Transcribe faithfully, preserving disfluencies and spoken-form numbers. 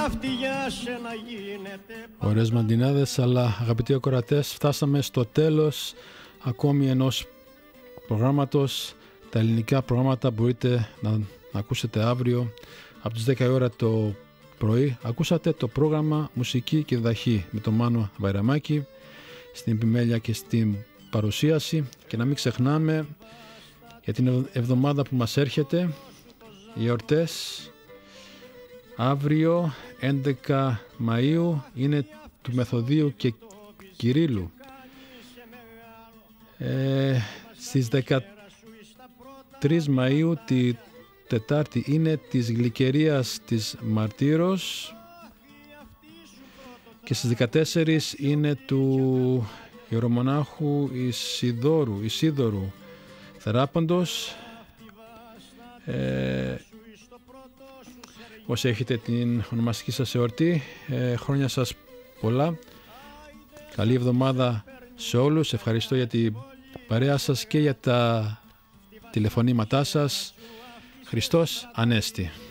Ωραίες μαντινάδες, αλλά αγαπητοί ακροατές, φτάσαμε στο τέλος ακόμη ενός προγράμματος. Τα ελληνικά προγράμματα μπορείτε να ακούσετε αύριο από τις δέκα η ώρα το πρωί. Ακούσατε το πρόγραμμα Μουσική και Διδαχή με τον Μάνο Βαϊραμάκη στην επιμέλεια και στην παρουσίαση. Και να μην ξεχνάμε για την εβδομάδα που μας έρχεται, οι εορτές. Αύριο έντεκα Μαΐου είναι του Μεθοδίου και Κυρίλλου. Ε, στις δεκατρείς Μαΐου τη Τετάρτη είναι της Γλυκερίας της Μαρτύρος και στις δεκατέσσερις είναι του Ιερομονάχου Ισιδόρου, Ισίδωρου Θεράπαντος. Ε, όσοι έχετε την ονομαστική σας εορτή, ε, χρόνια σας πολλά. Καλή εβδομάδα σε όλους. Ευχαριστώ για την παρέα σας και για τα τηλεφωνήματά σας. Χριστός Ανέστη.